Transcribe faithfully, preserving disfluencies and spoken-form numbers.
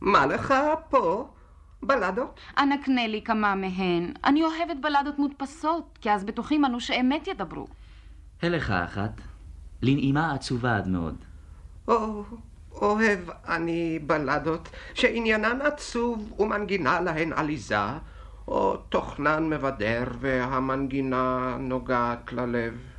מה לך פה? בלדות? אנא קנה לי כמה מהן. אני אוהבת בלדות מודפסות, כי אז בטוחים אנו שאמת ידברו. הלך אחת, לנעימה עצובה עד מאוד. או, אוהב אני בלדות שעניינן עצוב ומנגינה להן עליזה, או תוכנן מבדר והמנגינה נוגעת ללב.